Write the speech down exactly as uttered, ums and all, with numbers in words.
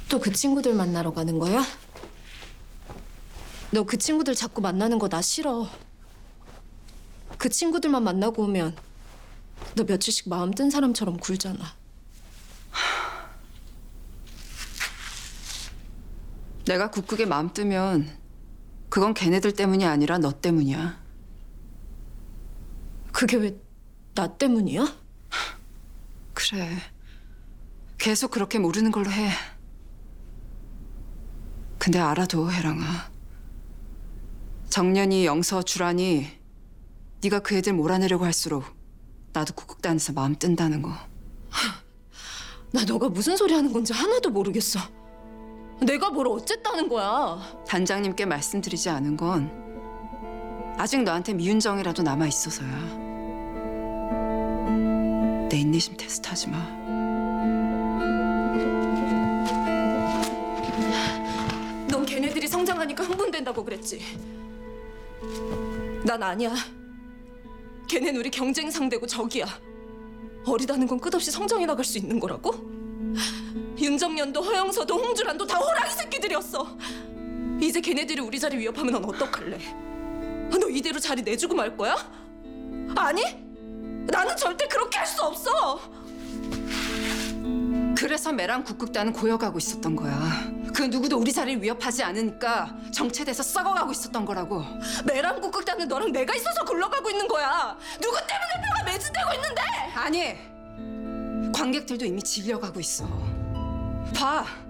또 그 친구들 만나러 가는 거야? 너 그 친구들 자꾸 만나는 거 나 싫어. 그 친구들만 만나고 오면 너 며칠씩 마음 뜬 사람처럼 굴잖아. 내가 굳게 마음 뜨면 그건 걔네들 때문이 아니라 너 때문이야. 그게 왜 나 때문이야? 그래. 계속 그렇게 모르는 걸로 해. 근데 알아도, 혜랑아. 정년이, 영서, 주란이 네가 그 애들 몰아내려고 할수록 나도 국극단에서 마음 뜬다는 거. 나 너가 무슨 소리 하는 건지 하나도 모르겠어. 내가 뭘 어쨌다는 거야. 단장님께 말씀드리지 않은 건 아직 너한테 미운정이라도 남아있어서야. 내 인내심 테스트 하지 마. 넌 걔네들이 성장하니까 흥분된다고 그랬지. 난 아니야. 걔넨 우리 경쟁 상대고 적이야. 어리다는 건 끝없이 성장해 나갈 수 있는 거라고? 윤정년도 허영서도 홍주란도 다 호랑이 새끼들이었어. 이제 걔네들이 우리 자리 위협하면 넌 어떡할래? 너 이대로 자리 내주고 말 거야? 아니? 나는 절대 그렇게 할 수 없어. 그래서 매랑 국극단은 고여가고 있었던 거야. 그 누구도 우리 자리를 위협하지 않으니까 정체돼서 썩어가고 있었던 거라고. 매랑 국극단은 너랑 내가 있어서 굴러가고 있는 거야. 누구 때문에 뼈가 매진되고 있는데? 아니, 관객들도 이미 질려가고 있어. 봐.